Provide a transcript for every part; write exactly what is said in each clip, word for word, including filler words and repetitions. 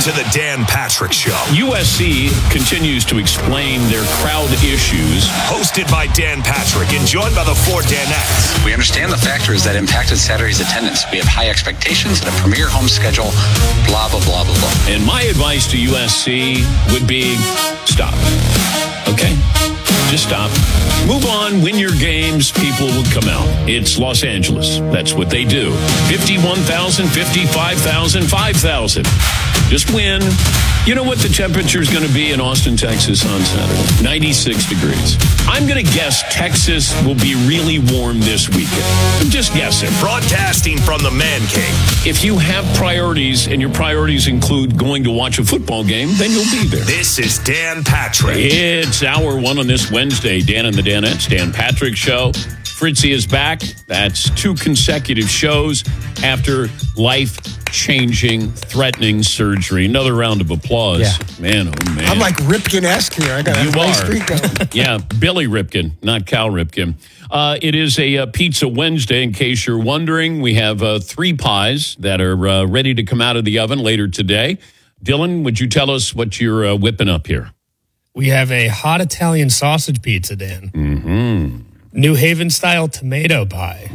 to the Dan Patrick Show. U S C continues to explain their crowd issues. Hosted by Dan Patrick and joined by the four Danettes. We understand the factors that impacted Saturday's attendance. We have high expectations and a premier home schedule, blah, blah, blah, blah, blah. And my advice to U S C would be stop. Okay? Just stop. Move on. Win your games. People will come out. It's Los Angeles. That's what they do. fifty-one thousand, fifty-five thousand, five thousand. Just win. You know what the temperature is going to be in Austin, Texas on Saturday? ninety-six degrees. I'm going to guess Texas will be really warm this weekend. I'm just guessing. Broadcasting from the Man Cave. If you have priorities and your priorities include going to watch a football game, then you'll be there. This is Dan Patrick. It's hour one on this Wednesday. Dan and the Danettes, Dan Patrick Show. Fritzy is back. That's two consecutive shows after life-changing, threatening surgery. Another round of applause. Yeah. Man, oh man. I'm like Ripken-esque here. I got a You nice are. streak going. Yeah, Billy Ripken, not Cal Ripken. Uh, it is a uh, Pizza Wednesday, in case you're wondering. We have uh, three pies that are uh, ready to come out of the oven later today. Dylan, would you tell us what you're uh, whipping up here? We have a hot Italian sausage pizza, Dan. Mm-hmm. New Haven-style tomato pie.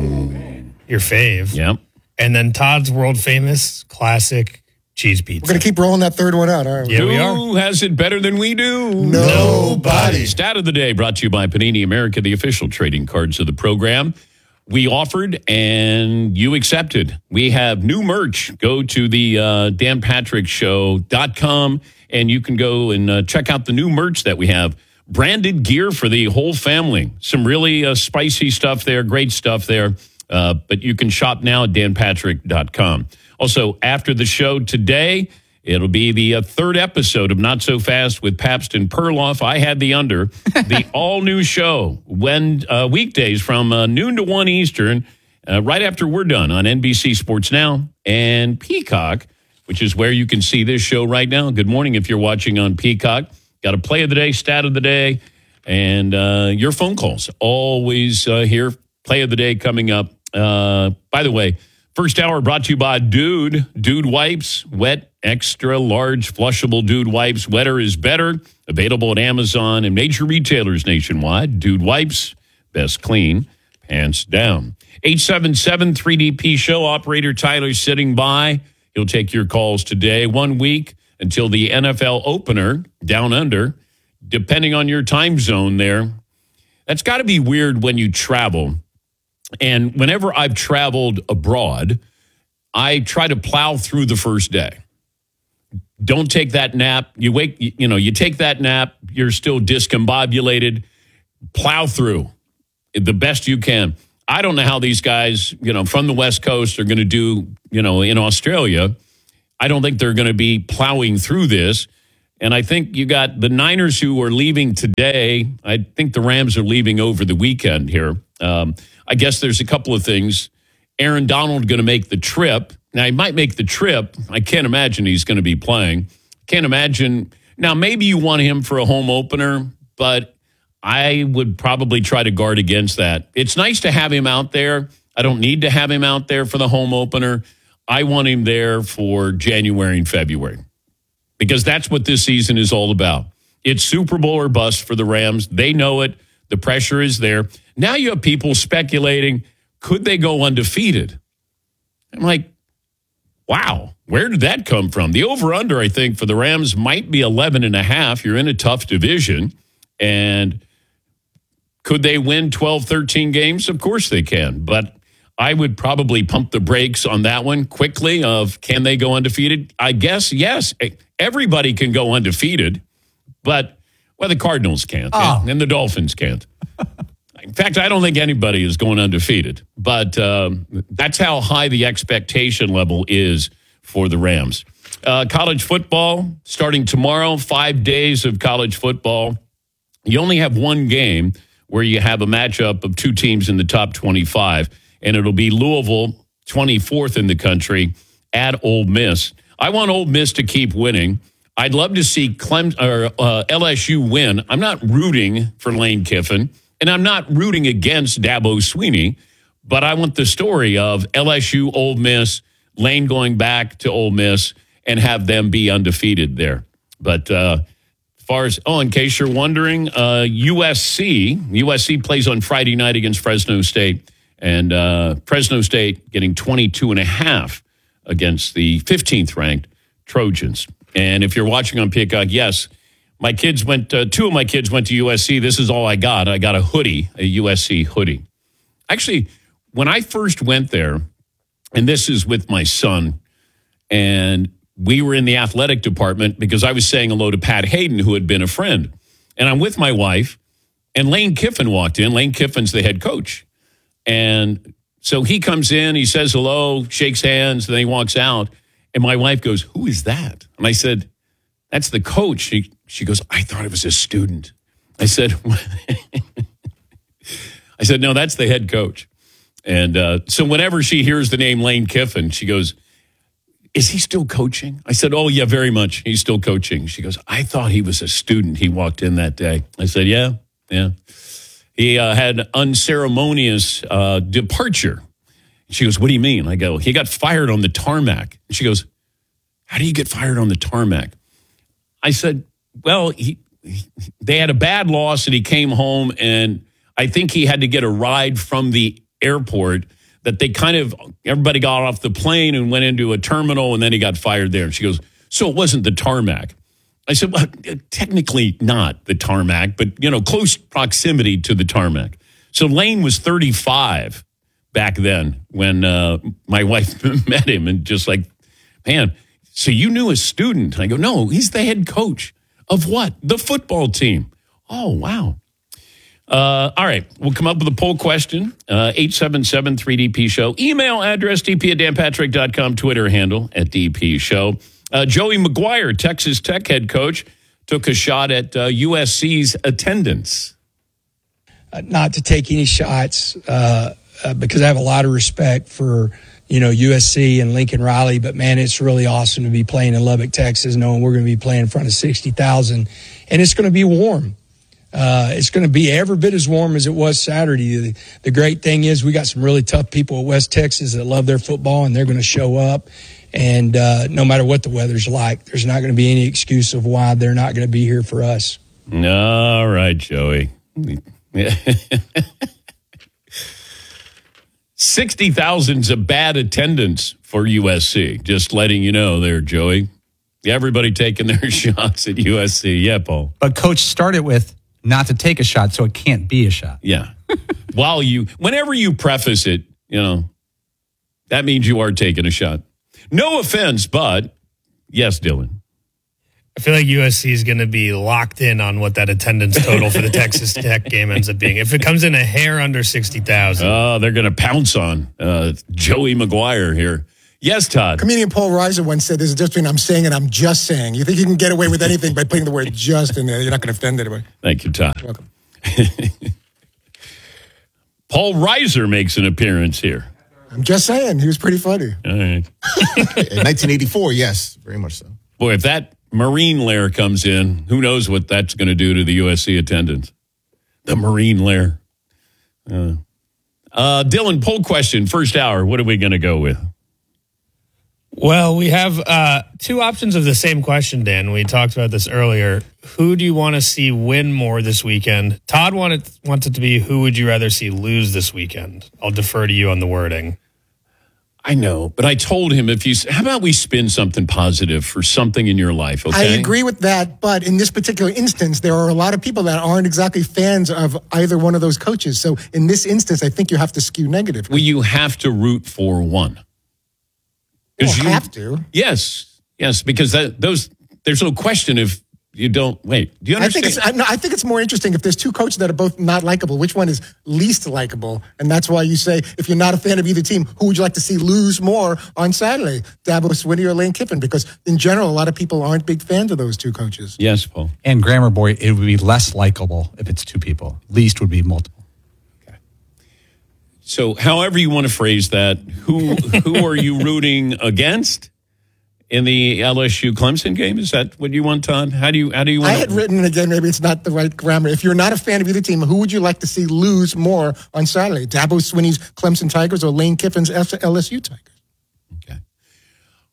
Mm. Your fave. Yep. And then Todd's world-famous classic cheese pizza. We're going to keep rolling that third one out, aren't we? Yeah, we Who has it better than we do? Nobody. Stat of the day brought to you by Panini America, the official trading cards of the program. We offered and you accepted. We have new merch. Go to the uh, dan patrick show dot com and you can go and uh, check out the new merch that we have. Branded gear for the whole family. Some really uh, spicy stuff there, great stuff there. Uh, but you can shop now at dan patrick dot com. Also, after the show today, it'll be the uh, third episode of Not So Fast with Pabst and Perloff. I had the under. The all-new show, when uh, weekdays from uh, noon to one Eastern, uh, right after we're done on N B C Sports Now and Peacock, which is where you can see this show right now. Good morning if you're watching on Peacock. Got a play of the day, stat of the day, and uh, your phone calls. Always uh, here. Play of the day coming up. Uh, by the way, first hour brought to you by Dude. Dude Wipes. Wet, extra large, flushable Dude Wipes. Wetter is better. Available at Amazon and major retailers nationwide. Dude Wipes. Best clean. Pants down. eight seven seven three D P show. Operator Tyler sitting by. He'll take your calls today. One week until the N F L opener down under, depending on your time zone there. That's got to be weird when you travel. And whenever I've traveled abroad, I try to plow through the first day. Don't take that nap. You wake, you know, you take that nap, you're still discombobulated. Plow through the best you can. I don't know how these guys, you know, from the West Coast are going to do, you know, in Australia. I don't think they're going to be plowing through this. And I think you got the Niners who are leaving today. I think the Rams are leaving over the weekend here. Um, I guess there's a couple of things. Aaron Donald going to make the trip. Now, he might make the trip. I can't imagine he's going to be playing. Can't imagine. Now, maybe you want him for a home opener, but I would probably try to guard against that. It's nice to have him out there. I don't need to have him out there for the home opener. I want him there for January and February because that's what this season is all about. It's Super Bowl or bust for the Rams. They know it. The pressure is there. Now you have people speculating, could they go undefeated? I'm like, wow, where did that come from? The over-under, I think, for the Rams might be eleven and a half. You're in a tough division. And could they win twelve, thirteen games? Of course they can. But I would probably pump the brakes on that one quickly of can they go undefeated? I guess, yes. Everybody can go undefeated, but, well, the Cardinals can't, Oh. and the Dolphins can't. In fact, I don't think anybody is going undefeated, but um, that's how high the expectation level is for the Rams. Uh, college football starting tomorrow, five days of college football. You only have one game where you have a matchup of two teams in the top twenty-five, and it'll be Louisville, twenty-fourth in the country, at Ole Miss. I want Ole Miss to keep winning. I'd love to see Clem, or, uh, L S U win. I'm not rooting for Lane Kiffin, and I'm not rooting against Dabo Swinney, but I want the story of L S U, Ole Miss, Lane going back to Ole Miss, and have them be undefeated there. But uh, as far as, oh, in case you're wondering, uh, U S C, U S C plays on Friday night against Fresno State, and uh, Fresno State getting twenty-two and a half against the fifteenth ranked Trojans. And if you're watching on Peacock, yes, my kids went, uh, two of my kids went to U S C. This is all I got. I got a hoodie, a U S C hoodie. Actually, when I first went there, and this is with my son, and we were in the athletic department because I was saying hello to Pat Hayden, who had been a friend. And I'm with my wife, and Lane Kiffin walked in. Lane Kiffin's the head coach. And so he comes in, he says hello, shakes hands, then he walks out. And my wife goes, "Who is that?" And I said, "That's the coach." She, she goes, "I thought it was a student." I said, I said, "No, that's the head coach." And uh, so whenever she hears the name Lane Kiffin, she goes, "Is he still coaching?" I said, "Oh, yeah, very much. He's still coaching." She goes, "I thought he was a student. He walked in that day." I said, "Yeah, yeah." He uh, had unceremonious uh, departure. She goes, "What do you mean?" I go, "He got fired on the tarmac." She goes, "How do you get fired on the tarmac?" I said, "Well, he, he they had a bad loss and he came home, and I think he had to get a ride from the airport that they kind of, everybody got off the plane and went into a terminal, and then he got fired there." And she goes, "So it wasn't the tarmac?" I said, "Well, technically not the tarmac, but, you know, close proximity to the tarmac." So Lane was thirty-five back then when uh, my wife met him, and just like, "Man, so you knew a student?" And I go, "No, he's the head coach." "Of what?" "The football team." "Oh, wow." Uh, all right, we'll come up with a poll question, uh, eight seven seven three D P show. Email address, d p at dan patrick dot com, Twitter handle at D P show. Uh, Joey McGuire, Texas Tech head coach, took a shot at uh, U S C's attendance. Uh, not to take any shots uh, uh, because I have a lot of respect for, you know, U S C and Lincoln Riley, but, man, it's really awesome to be playing in Lubbock, Texas, knowing we're going to be playing in front of sixty thousand, and it's going to be warm. Uh, it's going to be every bit as warm as it was Saturday. The, the great thing is we got some really tough people at West Texas that love their football, and they're going to show up. And uh, no matter what the weather's like, there's not going to be any excuse of why they're not going to be here for us. All right, Joey. sixty thousand's a bad attendance for U S C. Just letting you know there, Joey. Everybody taking their shots at U S C. Yeah, Paul. But Coach started with not to take a shot, so it can't be a shot. Yeah. While you, whenever you preface it, you know, that means you are taking a shot. No offense, but yes, Dylan. I feel like U S C is going to be locked in on what that attendance total for the Texas Tech game ends up being. If it comes in a hair under sixty thousand. Oh, they're going to pounce on uh, Joey McGuire here. Yes, Todd. Comedian Paul Reiser once said there's a difference between I'm saying and I'm just saying. You think you can get away with anything by putting the word just in there. You're not going to offend anybody. Thank you, Todd. You're welcome. Paul Reiser makes an appearance here. I'm just saying. He was pretty funny. All right. In nineteen eighty-four, yes, very much so. Boy, if that Marine lair comes in, who knows what that's going to do to the U S C attendance. The Marine lair. Uh, uh, Dylan, poll question, first hour. What are we going to go with? Well, we have uh, two options of the same question, Dan. We talked about this earlier. Who do you want to see win more this weekend? Todd wanted wants it to be who would you rather see lose this weekend? I'll defer to you on the wording. I know, but I told him if you, how about we spin something positive for something in your life, okay? I agree with that, but in this particular instance, there are a lot of people that aren't exactly fans of either one of those coaches. So in this instance, I think you have to skew negative. Well, you have to root for one. You you have to. Yes, yes, because that, those there's no question if you don't wait. Do you I think understand? it's I, no, I think it's more interesting if there's two coaches that are both not likable. Which one is least likable? And that's why you say if you're not a fan of either team, who would you like to see lose more on Saturday, Dabo Swinney or Lane Kiffin? Because in general, a lot of people aren't big fans of those two coaches. Yes, Paul. And Grammar Boy, it would be less likable if it's two people. Least would be multiple. Okay. So, however you want to phrase that, who who are you rooting against in the L S U Clemson game? Is that what you want, Todd? How do you how do you want? I had written again. Maybe it's not the right grammar. If you're not a fan of either team, who would you like to see lose more on Saturday? Dabo Swinney's Clemson Tigers or Lane Kiffin's L S U Tigers? Okay.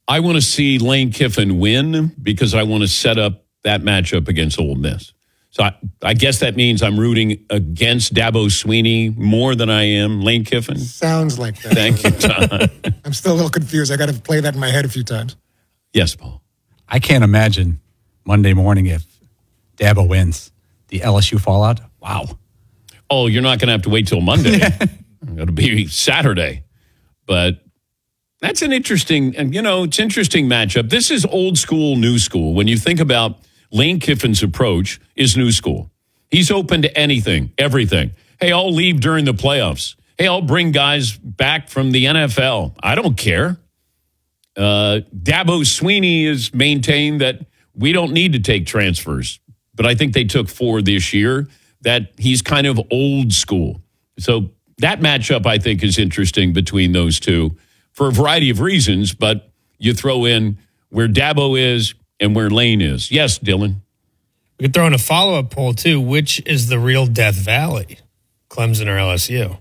I want to see Lane Kiffin win because I want to set up that matchup against Ole Miss. So I, I guess that means I'm rooting against Dabo Swinney more than I am Lane Kiffin. Sounds like that. Thank you, Todd. I'm still a little confused. I got to play that in my head a few times. Yes, Paul. I can't imagine Monday morning if Dabo wins. The L S U fallout. Wow. Oh, you're not going to have to wait till Monday. It'll be Saturday. But that's an interesting, and you know, it's an interesting matchup. This is old school, new school. When you think about Lane Kiffin's approach is new school. He's open to anything, everything. Hey, I'll leave during the playoffs. Hey, I'll bring guys back from the N F L. I don't care. Uh, Dabo Swinney has maintained that we don't need to take transfers, but I think they took four this year, that he's kind of old school. So that matchup, I think, is interesting between those two for a variety of reasons, but you throw in where Dabo is and where Lane is. Yes, Dylan. We could throw in a follow-up poll, too. Which is the real Death Valley, Clemson or L S U?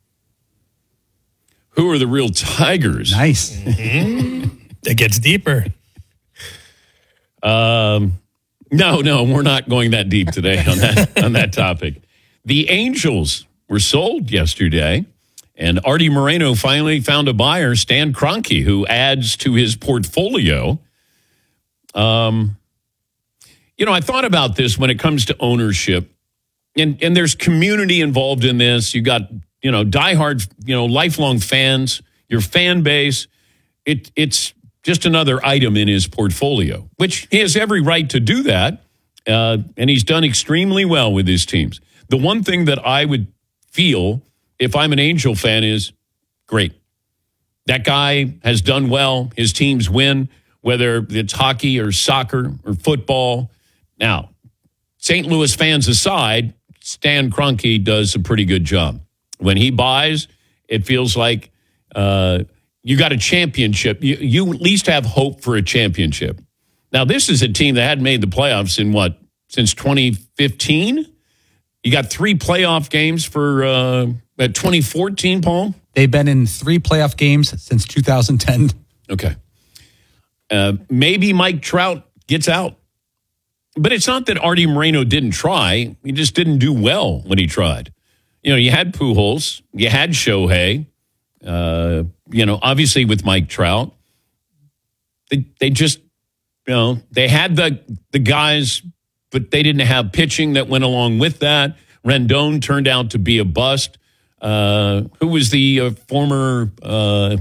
Who are the real Tigers? Nice. Mm-hmm. It gets deeper. Um, no, no, we're not going that deep today on that on that topic. The Angels were sold yesterday, and Artie Moreno finally found a buyer, Stan Kroenke, who adds to his portfolio. Um, you know, I thought about this when it comes to ownership, and and there's community involved in this. You got, you know, diehard, you know, lifelong fans, your fan base. It it's just another item in his portfolio, which he has every right to do that, uh, and he's done extremely well with his teams. The one thing that I would feel if I'm an Angel fan is, great. That guy has done well. His teams win, whether it's hockey or soccer or football. Now, Saint Louis fans aside, Stan Kroenke does a pretty good job. When he buys, it feels like uh, you got a championship. You, you at least have hope for a championship. Now, this is a team that hadn't made the playoffs in what, since twenty fifteen? You got three playoff games for uh, at twenty fourteen, Paul? They've been in three playoff games since two thousand ten. Okay. Uh, maybe Mike Trout gets out. But it's not that Artie Moreno didn't try. He just didn't do well when he tried. You know, you had Pujols. You had Shohei. Uh, you know, obviously with Mike Trout. They, they just, you know, they had the the guys, but they didn't have pitching that went along with that. Rendon turned out to be a bust. Uh, who was the uh, former, uh,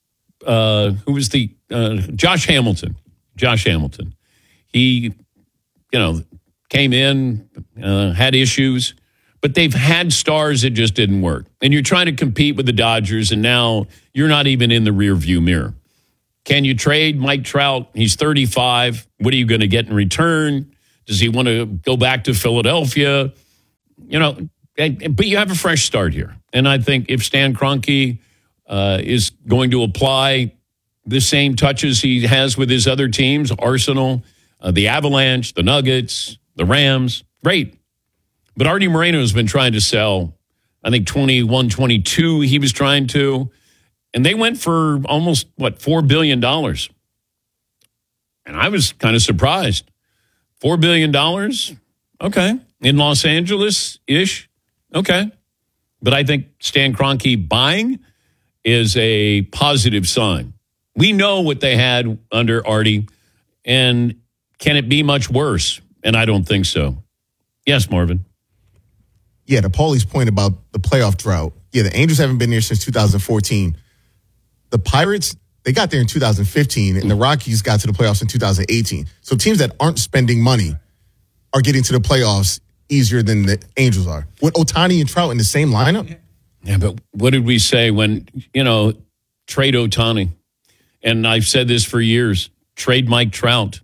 uh, who was the, uh, Josh Hamilton. Josh Hamilton. He, you know, came in, uh, had issues, but they've had stars that just didn't work. And you're trying to compete with the Dodgers, and now you're not even in the rear view mirror. Can you trade Mike Trout? He's thirty-five. What are you going to get in return? Does he want to go back to Philadelphia? You know, but you have a fresh start here. And I think if Stan Kroenke uh, is going to apply the same touches he has with his other teams, Arsenal, uh, the Avalanche, the Nuggets, the Rams, great. But Artie Moreno has been trying to sell, I think, twenty-one, twenty-two he was trying to. And they went for almost, what, four billion dollars. And I was kind of surprised. four billion dollars? Okay. In Los Angeles-ish? Okay. But I think Stan Kroenke buying is a positive sign. We know what they had under Artie, and can it be much worse? And I don't think so. Yes, Marvin. Yeah, to Paulie's point about the playoff drought. Yeah, the Angels haven't been there since two thousand fourteen. The Pirates, they got there in two thousand fifteen, and the Rockies got to the playoffs in two thousand eighteen. So teams that aren't spending money are getting to the playoffs easier than the Angels are. With Ohtani and Trout in the same lineup? Yeah, but what did we say when, you know, trade Ohtani? And I've said this for years, trade Mike Trout.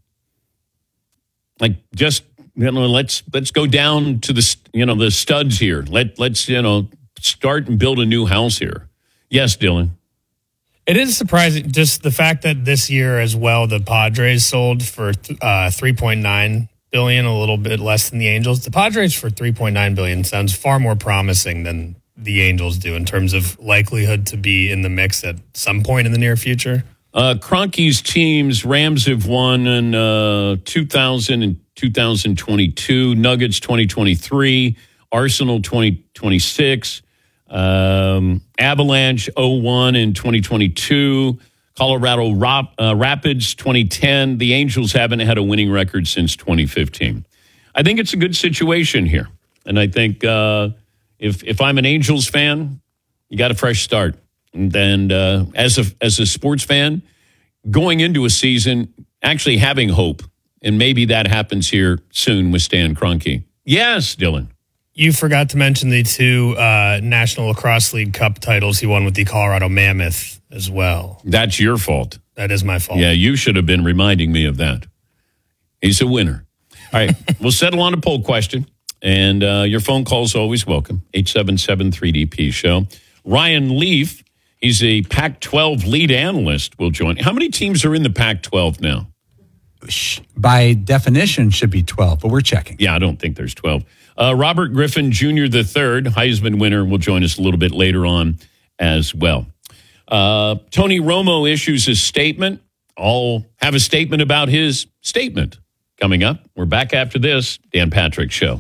Like, just, you know, let's let's go down to the, you know, the studs here. Let, let's, you know, start and build a new house here. Yes, Dylan. It is surprising, just the fact that this year as well, the Padres sold for uh, three point nine billion dollars, a little bit less than the Angels. The Padres for three point nine billion dollars sounds far more promising than the Angels do in terms of likelihood to be in the mix at some point in the near future. Uh, Kroenke's teams, Rams have won in uh, two thousand and two thousand twenty-two, Nuggets twenty twenty-three, Arsenal twenty twenty-six, um, Avalanche oh one in twenty twenty-two, Colorado Rap, uh, Rapids twenty ten. The Angels haven't had a winning record since twenty fifteen. I think it's a good situation here. And I think uh, if if I'm an Angels fan, you got a fresh start. And, and uh, as a as a sports fan, going into a season, actually having hope, and maybe that happens here soon with Stan Kroenke. Yes, Dylan. You forgot to mention the two uh, National Lacrosse League Cup titles he won with the Colorado Mammoth as well. That's your fault. That is my fault. Yeah, you should have been reminding me of that. He's a winner. All right, we'll settle on a poll question, and uh, your phone calls always welcome. eight seven seven three D P show. Ryan Leaf, he's a Pac twelve lead analyst, will join. How many teams are in the Pac twelve now? By definition, should be twelve, but we're checking. Yeah, I don't think there's twelve. Uh, Robert Griffin Junior the third, Heisman winner, will join us a little bit later on as well. Uh, Tony Romo issues his statement. I'll have a statement about his statement coming up. We're back after this Dan Patrick Show.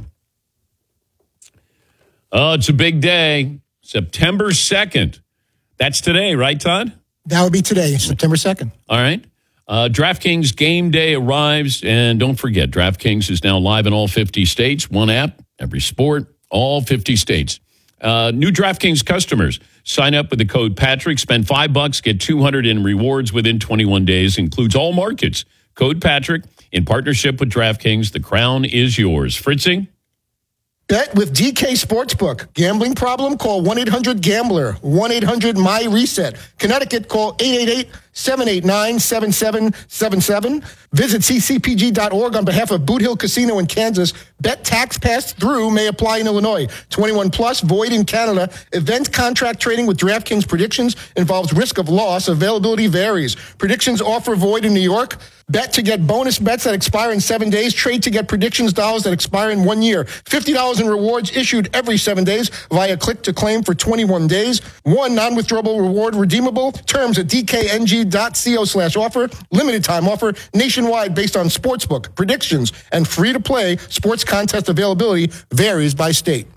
Oh, it's a big day. September second. That's today, right, Todd? That would be today, September second. All right. Uh, DraftKings game day arrives. And don't forget, DraftKings is now live in all fifty states. One app, every sport, all fifty states. Uh, new DraftKings customers, sign up with the code Patrick, spend five bucks, get two hundred in rewards within twenty-one days, includes all markets. Code Patrick in partnership with DraftKings. The crown is yours. Fritzy? Bet with D K Sportsbook. Gambling problem? Call one eight hundred gambler. one eight hundred my reset. Connecticut, call eight eight eight, seven eight nine, seven seven seven seven. Visit c c p g dot org on behalf of Boot Hill Casino in Kansas. Bet tax passed through may apply in Illinois. twenty-one plus, void in Canada. Event contract trading with DraftKings predictions involves risk of loss. Availability varies. Predictions offer void in New York. Bet to get bonus bets that expire in seven days. Trade to get predictions dollars that expire in one year. fifty dollars in rewards issued every seven days via click to claim for twenty-one days. One non-withdrawable reward redeemable. Terms at d k n g dot co slash offer. Limited time offer nationwide based on sportsbook, predictions, and free to play sports contest availability varies by state.